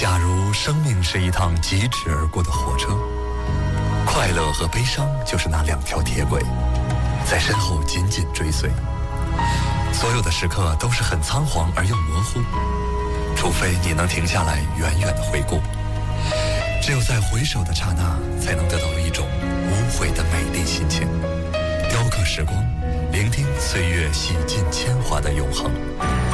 假如生命是一趟疾驰而过的火车，快乐和悲伤就是那两条铁轨，在身后紧紧追随。所有的时刻都是很仓皇而又模糊，除非你能停下来远远的回顾。只有在回首的刹那，才能得到一种无悔的美丽心情，雕刻时光，聆听岁月洗尽铅华的永恒。